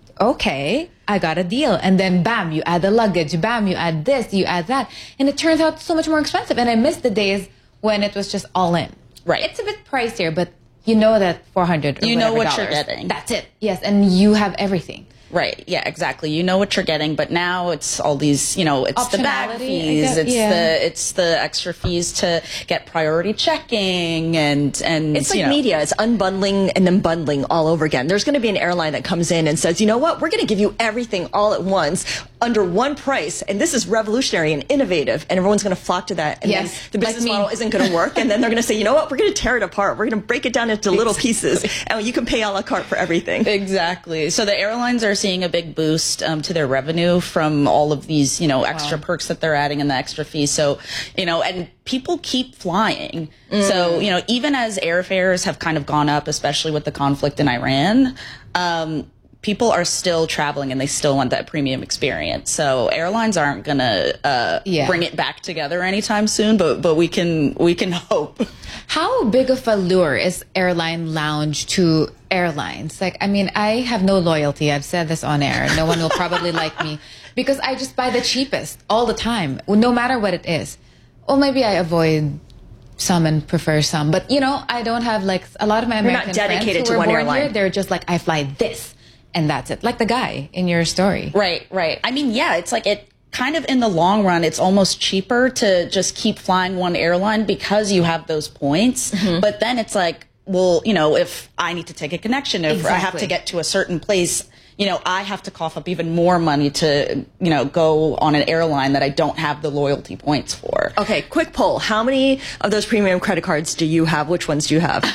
okay, I got a deal. And then bam, you add the luggage. Bam, you add this, you add that. And it turns out so much more expensive. And I miss the days when it was just all in. Right. It's a bit pricier, but you know that four hundred or You know whatever what you're dollars, getting. That's it. Yes, and you have everything. Right. Yeah, exactly. You know what you're getting, but now it's all these, you know, it's the bag Optionality, I fees, guess, it's yeah. the it's the extra fees to get priority checking and and It's like you know. media. It's unbundling and then bundling all over again. There's going to be an airline that comes in and says, you know what, we're going to give you everything all at once under one price. And this is revolutionary and innovative. And everyone's going to flock to that. And Yes, then the like business me. model isn't going to work. And then they're going to say, you know what, we're going to tear it apart. We're going to break it down into little pieces. And you can pay a la carte for everything. Exactly. So the airlines are seeing a big boost um, to their revenue from all of these, you know, extra perks that they're adding and the extra fees. So, you know, and people keep flying. Mm. So, you know, even as airfares have kind of gone up, especially with the conflict in Iran, um, people are still traveling and they still want that premium experience. So airlines aren't going to uh, Yeah. bring it back together anytime soon, but but we can we can hope. How big of a lure is airline lounge to airlines? Like, I mean, I have no loyalty. I've said this on air. No one will probably like me because I just buy the cheapest all the time, no matter what it is. Or maybe I avoid some and prefer some. But, you know, I don't have like a lot of my You're not American dedicated friends who to were one born airline. here. They're just like, I fly this and that's it. Like the guy in your story. Right, right. I mean, yeah, it's like it kind of in the long run, it's almost cheaper to just keep flying one airline because you have those points. Mm-hmm. But then it's like, well, you know, if I need to take a connection, if I have Exactly. to get to a certain place, you know, I have to cough up even more money to, you know, go on an airline that I don't have the loyalty points for. Okay, quick poll. How many of those premium credit cards do you have? Which ones do you have?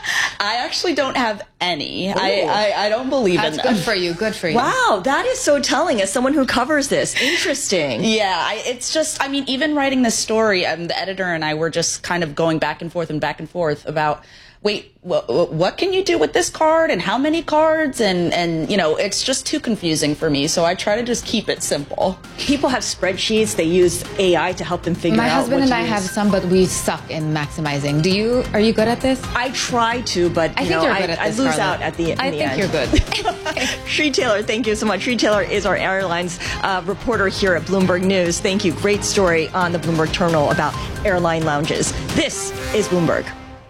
I actually don't have any. I, I, I don't believe That's in them. good for you. Good for you. Wow, that is so telling as someone who covers this. Interesting. Yeah, I, it's just, I mean, even writing this story, um, the editor and I were just kind of going back and forth and back and forth about wait, wh- what can you do with this card and how many cards? And, and, you know, it's just too confusing for me. So I try to just keep it simple. People have spreadsheets. They use A I to help them figure My out husband what and to I use. have some, but we suck in maximizing. Do you, are you good at this? I try to, but you I think know, you're good I, at I this, lose Scarlett. out at the, in I the think end. you're good. Shree Taylor, thank you so much. Shree Taylor is our airlines uh, reporter here at Bloomberg News. Thank you. Great story on the Bloomberg Terminal about airline lounges. This is Bloomberg.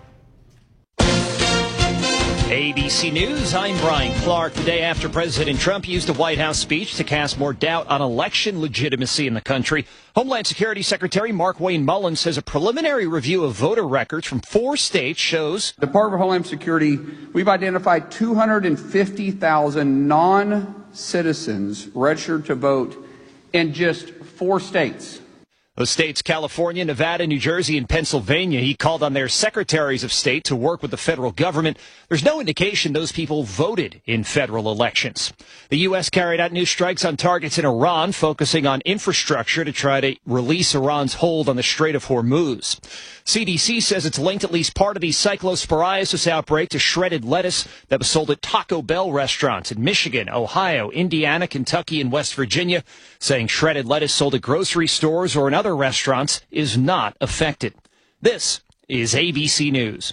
A B C News, I'm Brian Clark. The day after President Trump used a White House speech to cast more doubt on election legitimacy in the country, Homeland Security Secretary Markwayne Mullin says a preliminary review of voter records from four states shows Department of Homeland Security, we've identified two hundred fifty thousand non-citizens registered to vote in just four states. those states, California, Nevada, New Jersey, and Pennsylvania. He called on their secretaries of state to work with the federal government. There's no indication those people voted in federal elections. The U S carried out new strikes on targets in Iran, focusing on infrastructure to try to release Iran's hold on the Strait of Hormuz. C D C says it's linked at least part of the cyclosporiasis outbreak to shredded lettuce that was sold at Taco Bell restaurants in Michigan, Ohio, Indiana, Kentucky, and West Virginia, saying shredded lettuce sold at grocery stores or in other restaurants is not affected. This is A B C News.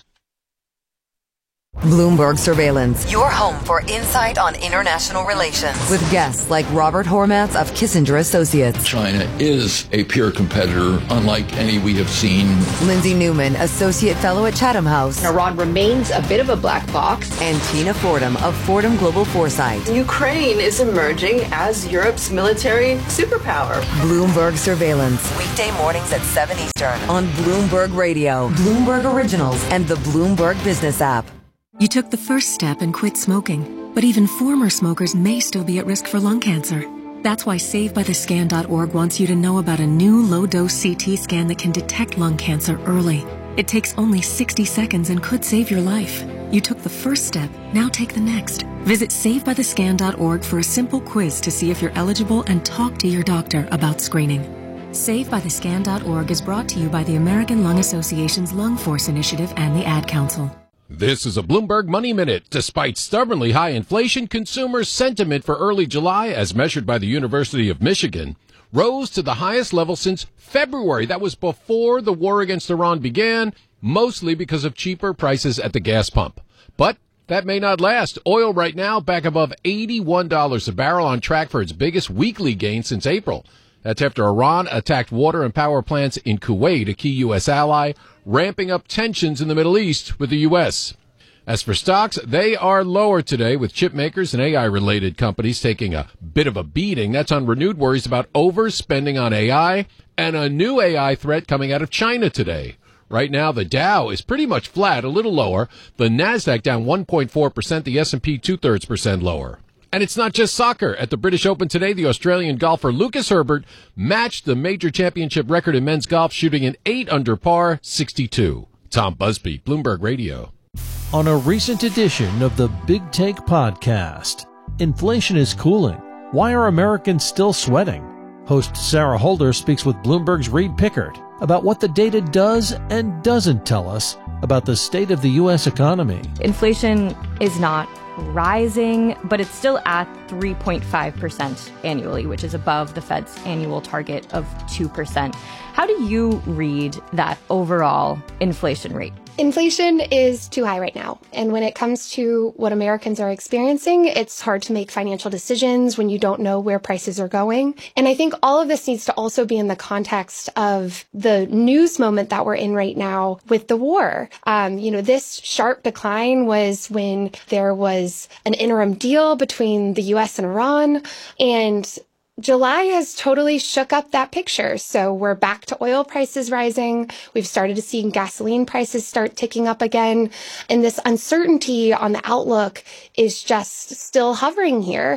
Bloomberg Surveillance, your home for insight on international relations. With guests like Robert Hormats of Kissinger Associates. China is a peer competitor, unlike any we have seen. Lindsay Newman, Associate Fellow at Chatham House. Iran remains a bit of a black box. And Tina Fordham of Fordham Global Foresight. Ukraine is emerging as Europe's military superpower. Bloomberg Surveillance, weekday mornings at seven Eastern on Bloomberg Radio, Bloomberg Originals, and the Bloomberg Business app. You took the first step and quit smoking, but even former smokers may still be at risk for lung cancer. That's why Save By The Scan dot org wants you to know about a new low-dose C T scan that can detect lung cancer early. It takes only sixty seconds and could save your life. You took the first step, now take the next. Visit Save By The Scan dot org for a simple quiz to see if you're eligible and talk to your doctor about screening. Save By The Scan dot org is brought to you by the American Lung Association's Lung Force Initiative and the Ad Council. This is a Bloomberg Money Minute. Despite stubbornly high inflation, consumer sentiment for early July, as measured by the University of Michigan, rose to the highest level since February. That was before the war against Iran began, mostly because of cheaper prices at the gas pump. But that may not last. Oil right now back above eighty-one dollars a barrel, on track for its biggest weekly gain since April. That's after Iran attacked water and power plants in Kuwait, a key U S ally, ramping up tensions in the Middle East with the U S. As for stocks, they are lower today, with chip makers and A I-related companies taking a bit of a beating. That's on renewed worries about overspending on A I and a new A I threat coming out of China today. Right now, the Dow is pretty much flat, a little lower. The Nasdaq down one point four percent, the S and P two-thirds percent lower. And it's not just soccer. At the British Open today, the Australian golfer Lucas Herbert matched the major championship record in men's golf, shooting an eight under par, sixty-two. Tom Busby, Bloomberg Radio. On a recent edition of the Big Take podcast, inflation is cooling. Why are Americans still sweating? Host Sarah Holder speaks with Bloomberg's Reed Pickert about what the data does and doesn't tell us about the state of the U S economy. Inflation is not rising, but it's still at three point five percent annually, which is above the Fed's annual target of two percent. How do you read that overall inflation rate? Inflation is too high right now. And when it comes to what Americans are experiencing, it's hard to make financial decisions when you don't know where prices are going. And I think all of this needs to also be in the context of the news moment that we're in right now with the war. Um, you know, this sharp decline was when there was an interim deal between the U S and Iran, and July has totally shook up that picture. So we're back to oil prices rising. We've started to see gasoline prices start ticking up again. And this uncertainty on the outlook is just still hovering here.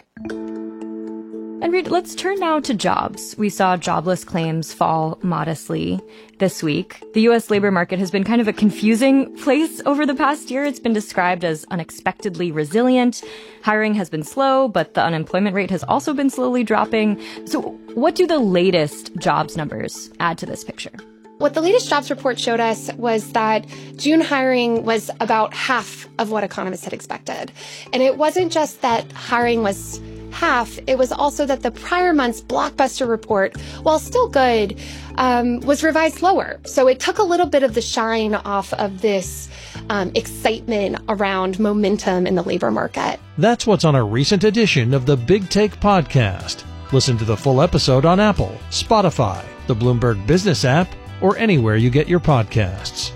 And Reed, let's turn now to jobs. We saw jobless claims fall modestly this week. The U S labor market has been kind of a confusing place over the past year. It's been described as unexpectedly resilient. Hiring has been slow, but the unemployment rate has also been slowly dropping. So what do the latest jobs numbers add to this picture? What the latest jobs report showed us was that June hiring was about half of what economists had expected. And it wasn't just that hiring was half, it was also that the prior month's blockbuster report, while still good, um, was revised lower. So it took a little bit of the shine off of this um, excitement around momentum in the labor market. That's what's on a recent edition of the Big Take podcast. Listen to the full episode on Apple, Spotify, the Bloomberg Business app, or anywhere you get your podcasts.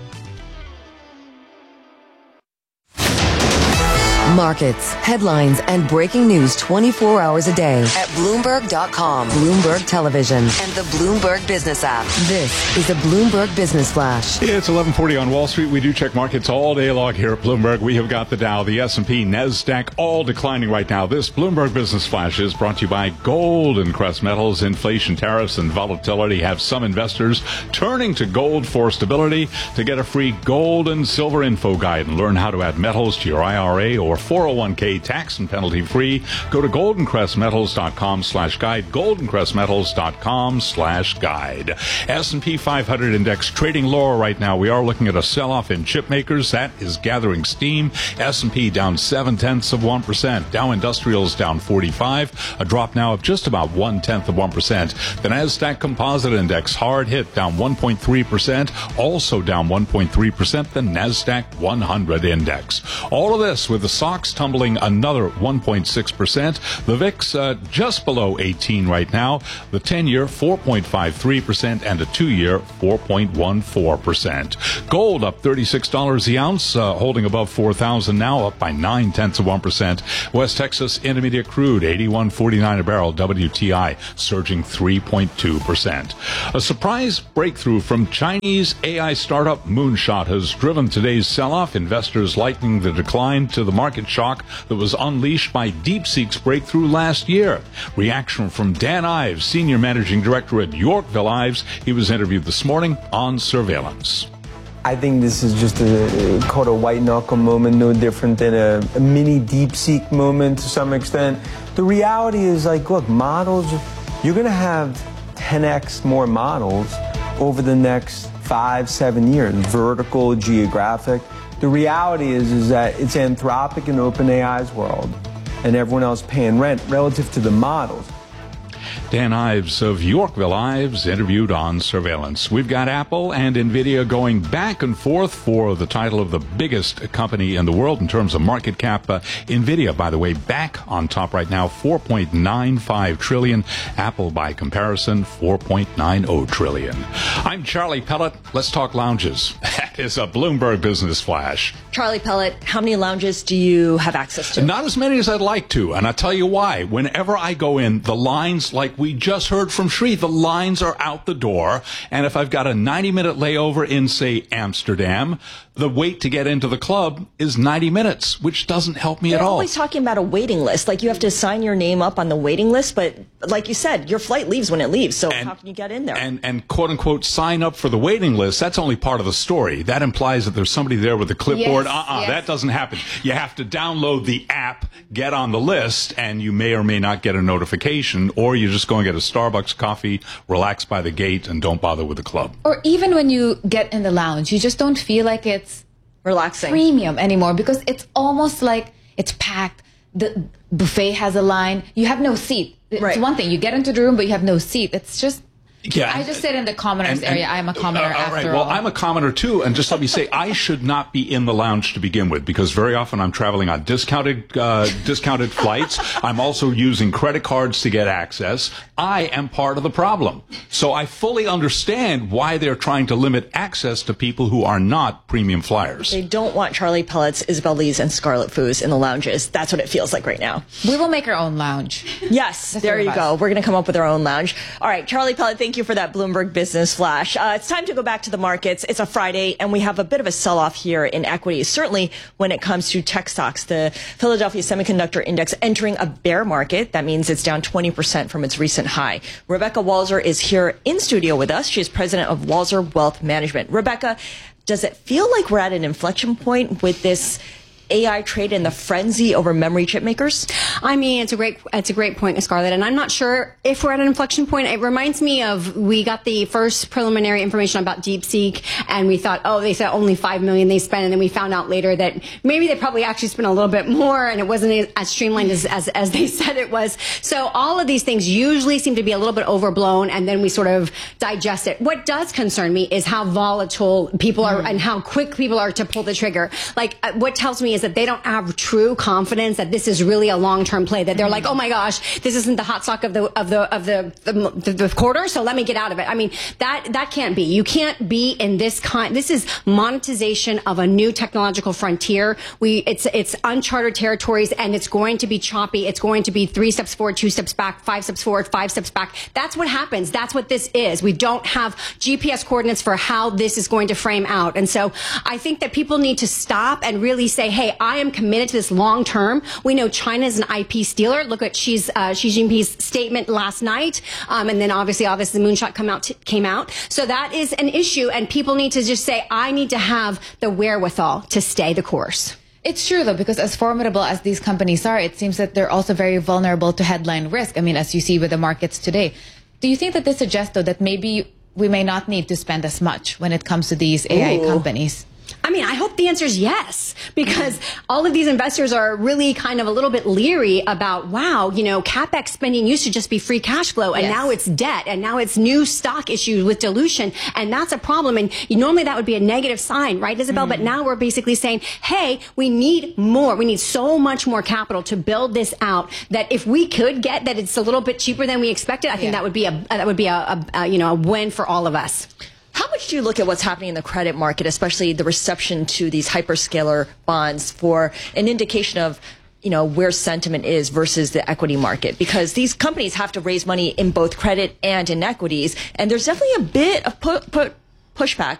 Markets, headlines, and breaking news twenty-four hours a day at Bloomberg dot com, Bloomberg Television, and the Bloomberg Business app. This is the Bloomberg Business Flash. It's eleven forty on Wall Street. We do check markets all day long here at Bloomberg. We have got the Dow, the S and P, NASDAQ, all declining right now. This Bloomberg Business Flash is brought to you by Golden Crest Metals. Inflation, tariffs, and volatility have some investors turning to gold for stability. To get a free gold and silver info guide and learn how to add metals to your I R A or four oh one k tax and penalty free, go to golden crest metals dot com slash guide, golden crest metals dot com slash guide. S and P five hundred index trading lower right now. We are looking at a sell-off in chip makers. That is gathering steam. S and P down seven tenths of one percent. Dow Industrials down forty-five, a drop now of just about one tenth of one percent. The NASDAQ Composite Index hard hit, down one point three percent, also down one point three percent. The NASDAQ one hundred Index. All of this with the S O X tumbling another one point six percent. The V I X uh, just below eighteen right now. The ten-year four point five three percent and a two-year four point one four percent. Gold up thirty-six dollars the ounce, uh, holding above four thousand now, up by nine tenths of one percent. West Texas Intermediate crude eighty-one forty-nine a barrel. W T I surging three point two percent. A surprise breakthrough from Chinese A I startup Moonshot has driven today's sell-off. Investors likening the decline to the market shock that was unleashed by DeepSeek's breakthrough last year. Reaction from Dan Ives, Senior Managing Director at Yorkville Ives. He was interviewed this morning on Surveillance. I think this is just a called a white knuckle moment, no different than a, a mini DeepSeek moment to some extent. The reality is, like, look, models, you're going to have ten x more models over the next five, seven years, vertical, geographic. The reality is, is that it's Anthropic and OpenAI's world, and everyone else paying rent relative to the models. Dan Ives of Yorkville Ives interviewed on Surveillance. We've got Apple and NVIDIA going back and forth for the title of the biggest company in the world in terms of market cap. Uh, NVIDIA, by the way, back on top right now, four point nine five trillion. Apple, by comparison, four point nine zero trillion. I'm Charlie Pellet. Let's talk lounges. That is a Bloomberg Business Flash. Charlie Pellet, how many lounges do you have access to? Not as many as I'd like to, and I'll tell you why. Whenever I go in, the lines, like we just heard from Sri, the lines are out the door, and if I've got a ninety-minute layover in, say, Amsterdam, the wait to get into the club is ninety minutes, which doesn't help me They're at all. always talking about a waiting list. Like, you have to sign your name up on the waiting list, but like you said, your flight leaves when it leaves, so and, how can you get in there? And, and quote-unquote sign up for the waiting list, that's only part of the story. That implies that there's somebody there with a clipboard. Yes, uh-uh, yes. That doesn't happen. You have to download the app, get on the list, and you may or may not get a notification, or you just go and get a Starbucks coffee, relax by the gate, and don't bother with the club. Or even when you get in the lounge, you just don't feel like it's relaxing premium anymore, because it's almost like it's packed. The buffet has a line. You have no seat. It's Right. one thing. You get into the room, but you have no seat. It's just... Yeah, I just sit in the commoners and- and- area. I'm a commoner Uh, all after right. all. Well, I'm a commoner too, and just let me say, I should not be in the lounge to begin with, because very often I'm traveling on discounted uh, discounted flights. I'm also using credit cards to get access. I am part of the problem, so I fully understand why they're trying to limit access to people who are not premium flyers. They don't want Charlie Pellet's, Isabel Lee's, and Scarlet Foos in the lounges. That's what it feels like right now. We will make our own lounge. Yes, The there three you of go. us. We're going to come up with our own lounge. All right, Charlie Pellet, thank you for that Bloomberg Business Flash. Uh, it's time to go back to the markets. It's a Friday, and we have a bit of a sell-off here in equities, certainly when it comes to tech stocks. The Philadelphia Semiconductor Index entering a bear market. That means it's down twenty percent from its recent high. Rebecca Walzer is here in studio with us. She is president of Walzer Wealth Management. Rebecca, does it feel like we're at an inflection point with this A I trade in the frenzy over memory chip makers? I mean, it's a great, it's a great point, Scarlett, and I'm not sure if we're at an inflection point. It reminds me of, we got the first preliminary information about DeepSeek, and we thought, oh, they said only five million they spent, and then we found out later that maybe they probably actually spent a little bit more, and it wasn't as streamlined as, as, as they said it was. So all of these things usually seem to be a little bit overblown, and then we sort of digest it. What does concern me is how volatile people are, mm. and how quick people are to pull the trigger. Like, uh, what tells me is that they don't have true confidence that this is really a long-term play, that they're mm. like, oh my gosh, this isn't the hot stock of the of the of the, the, the quarter, so let me get out of it. I mean, that that can't be. You can't be in this kind. This is monetization of a new technological frontier. We it's it's uncharted territories, and it's going to be choppy. It's going to be three steps forward, two steps back, five steps forward, five steps back. That's what happens. That's what this is. We don't have G P S coordinates for how this is going to frame out. And so I think that people need to stop and really say, hey, I am committed to this long term. We know China is an I P stealer. Look at Xi's, uh, Xi Jinping's statement last night. Um, and then obviously, obviously the moonshot come out t- came out. So that is an issue. And people need to just say, I need to have the wherewithal to stay the course. It's true, though, because as formidable as these companies are, it seems that they're also very vulnerable to headline risk. I mean, as you see with the markets today. Do you think that this suggests, though, that maybe we may not need to spend as much when it comes to these A I Ooh. companies? I mean, I hope the answer is yes, because all of these investors are really kind of a little bit leery about, wow, you know, CapEx spending used to just be free cash flow, and yes. now it's debt, and now it's new stock issues with dilution, and that's a problem. And you, normally that would be a negative sign, right, Isabel? Mm. But now we're basically saying, hey, we need more. We need so much more capital to build this out that if we could get that it's a little bit cheaper than we expected, I think yeah. that would be a that would be a, a, a you know a win for all of us. How much do you look at what's happening in the credit market, especially the reception to these hyperscaler bonds, for an indication of, you know, where sentiment is versus the equity market? Because these companies have to raise money in both credit and in equities, and there's definitely a bit of pu- pu- pushback